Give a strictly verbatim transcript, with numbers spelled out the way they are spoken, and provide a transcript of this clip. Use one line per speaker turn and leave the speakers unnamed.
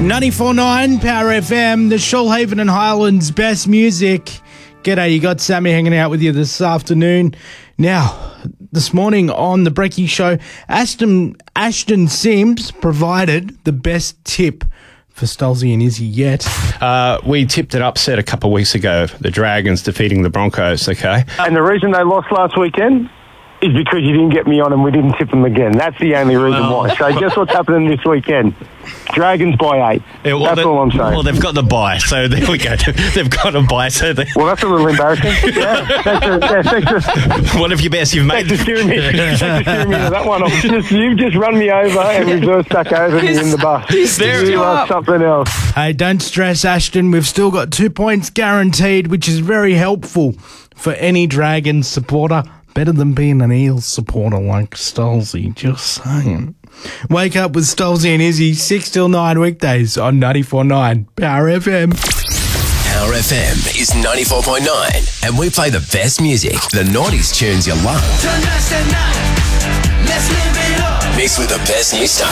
ninety-four point nine Power F M, the Shoalhaven and Highlands best music. G'day, you got Sammy hanging out with you this afternoon. Now, this morning on the Brekkie Show, Ashton, Ashton Sims provided the best tip for Stolzy and Izzy yet.
Uh, we tipped an upset a couple of weeks ago, the Dragons defeating the Broncos, okay?
And the reason they lost last weekend is because you didn't get me on and we didn't tip them again. That's the only reason
well,
why. So guess what's happening this weekend? Dragons by eight.
Yeah, well,
that's
they,
all I'm saying.
Well, they've got the bye, so there we go. They've got a bye, so they...
Well, that's a little embarrassing. Yeah, thanks for, yeah, thanks for,
what have you best you've made?
Thanks for steering me, thanks for steering me to that one. I've just, you've just run me over and reverse stuck over me in the bus. You are something else.
Hey, don't stress, Ashton. We've still got two points guaranteed, which is very helpful for any Dragons supporter. Better than being an Eels supporter like Stolzy, just saying. Wake up with Stolzy and Izzy, six till nine weekdays on ninety-four point nine Power F M.
Power F M is ninety-four point nine, and we play the best music, the nineties tunes you love. Mixed with the best new stuff.